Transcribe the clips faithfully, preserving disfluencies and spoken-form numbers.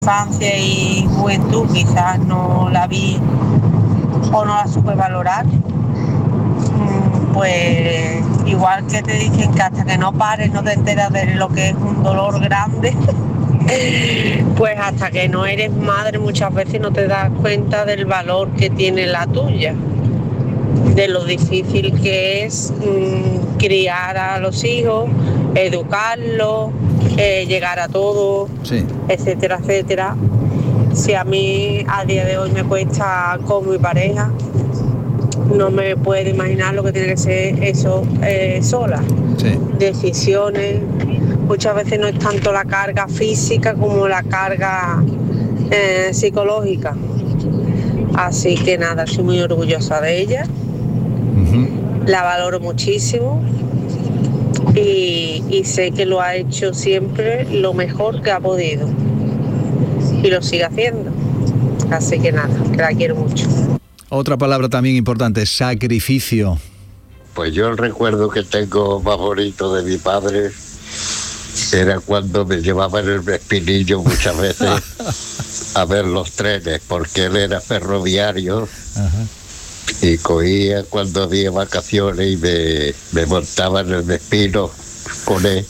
infancia y juventud quizás no la vi o no la supe valorar, pues igual que te dicen que hasta que no pares no te enteras de lo que es un dolor grande, pues hasta que no eres madre muchas veces no te das cuenta del valor que tiene la tuya, de lo difícil que es mmm, criar a los hijos, educarlos, eh, llegar a todo, sí. etcétera, etcétera. Si a mí a día de hoy me cuesta con mi pareja, no me puedo imaginar lo que tiene que ser eso eh, sola. Sí. Decisiones, muchas veces no es tanto la carga física como la carga eh, psicológica. Así que nada, estoy muy orgullosa de ella, uh-huh. la valoro muchísimo y, y sé que lo ha hecho siempre lo mejor que ha podido y lo sigue haciendo. Así que nada, que la quiero mucho. Otra palabra también importante, sacrificio. Pues yo el recuerdo que tengo más bonito de mi padre era cuando me llevaba en el Espinillo muchas veces a ver los trenes, porque él era ferroviario. Ajá. Y cogía cuando había vacaciones y me, me montaba en el Espino con él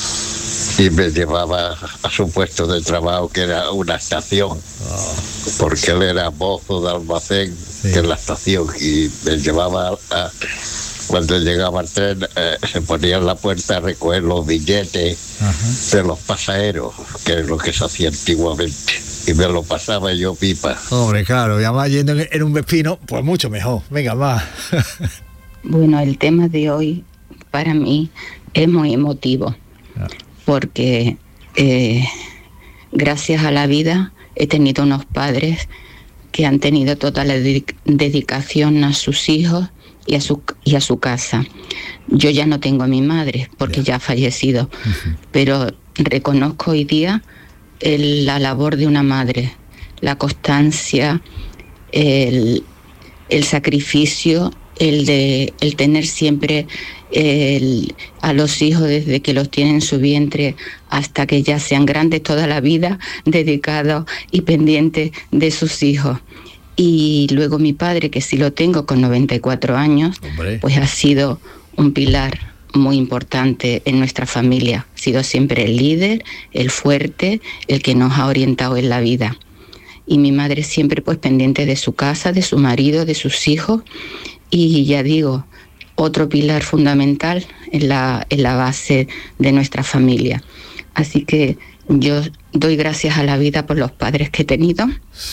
y me llevaba a su puesto de trabajo, que era una estación, oh. porque él era mozo de almacén, sí. en la estación, y me llevaba a, a cuando llegaba el tren, eh, se ponía en la puerta a recoger los billetes, ajá. de los pasajeros, que es lo que se hacía antiguamente, y me lo pasaba yo pipa. Hombre, claro, y además yendo en, en un Vespino, pues mucho mejor. Venga, va. Bueno, el tema de hoy para mí es muy emotivo, ah. porque eh, gracias a la vida he tenido unos padres que han tenido toda la dedic- dedicación a sus hijos y a su y a su casa. Yo ya no tengo a mi madre porque yeah. ya ha fallecido, uh-huh. pero reconozco hoy día el, la labor de una madre, la constancia, el, el sacrificio, el de el tener siempre el, a los hijos desde que los tienen en su vientre hasta que ya sean grandes, toda la vida dedicados y pendientes de sus hijos. Y luego mi padre, que sí lo tengo con noventa y cuatro años, Hombre. pues ha sido un pilar muy importante en nuestra familia. Ha sido siempre el líder, el fuerte, el que nos ha orientado en la vida. Y mi madre siempre pues pendiente de su casa, de su marido, de sus hijos. Y ya digo, otro pilar fundamental en la, en la base de nuestra familia. Así que yo doy gracias a la vida por los padres que he tenido.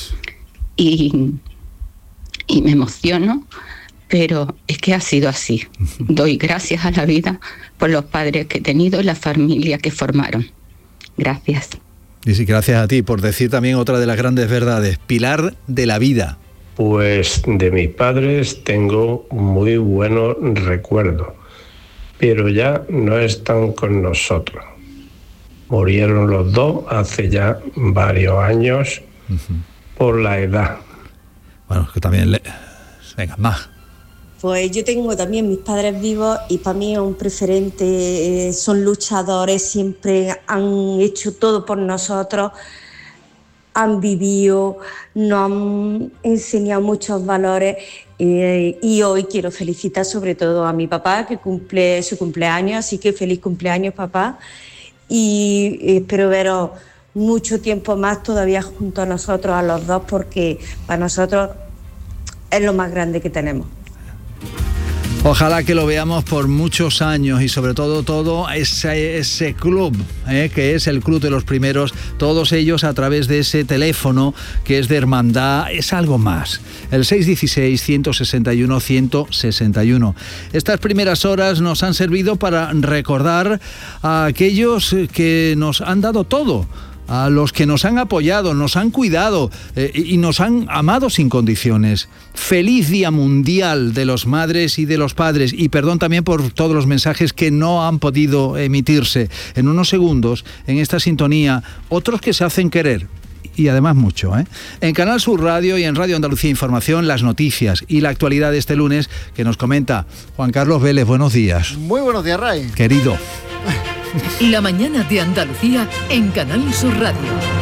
Y, y me emociono, pero es que ha sido así. Doy gracias a la vida por los padres que he tenido y la familia que formaron. Gracias. Y sí, gracias a ti por decir también otra de las grandes verdades, pilar de la vida. Pues de mis padres tengo muy buenos recuerdos, pero ya no están con nosotros. Murieron los dos hace ya varios años. Uh-huh. Por la edad. Bueno, que también le... Venga, más. Pues yo tengo también mis padres vivos y para mí es un preferente, eh, son luchadores, siempre han hecho todo por nosotros, han vivido, nos han enseñado muchos valores eh, y hoy quiero felicitar sobre todo a mi papá que cumple su cumpleaños, así que feliz cumpleaños, papá, y espero veros mucho tiempo más todavía junto a nosotros, a los dos, porque para nosotros es lo más grande que tenemos. Ojalá que lo veamos por muchos años y sobre todo todo ese, ese club, ¿eh? que es el Club de los Primeros, todos ellos a través de ese teléfono que es de hermandad, es algo más. El seis uno seis, uno seis uno, uno seis uno. Estas primeras horas nos han servido para recordar a aquellos que nos han dado todo, a los que nos han apoyado, nos han cuidado eh, y nos han amado sin condiciones. Feliz Día Mundial de los Madres y de los Padres, y perdón también por todos los mensajes que no han podido emitirse. En unos segundos, en esta sintonía, otros que se hacen querer. Y además mucho, ¿eh? En Canal Sur Radio y en Radio Andalucía Información, las noticias y la actualidad de este lunes que nos comenta Juan Carlos Vélez. Buenos días. Muy buenos días, Ray. Querido. La mañana de Andalucía en Canal Sur Radio.